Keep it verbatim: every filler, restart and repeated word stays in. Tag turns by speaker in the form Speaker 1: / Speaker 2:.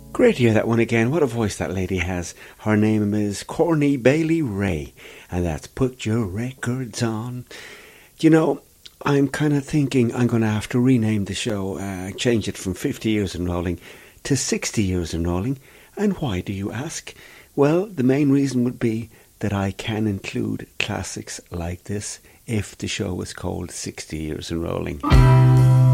Speaker 1: Great to hear that one again. What a voice that lady has. Her name is Corny Bailey Ray, and that's Put Your Records On. You know, I'm kind of thinking I'm going to have to rename the show, uh, change it from fifty years in rolling to sixty years in rolling. And why, do you ask? Well, the main reason would be that I can include classics like this if the show was called sixty years in rolling.